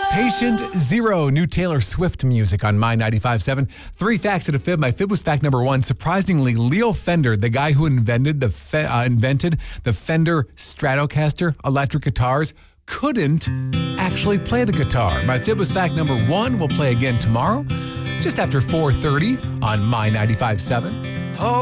Patient Zero, new Taylor Swift music on My 95.7. 3 facts and a fib. My fib was fact number 1. Surprisingly, Leo Fender, the guy who invented the Fender Stratocaster electric guitars, couldn't actually play the guitar. My fib was fact number 1. We'll play again tomorrow, just after 4:30 on My 95.7.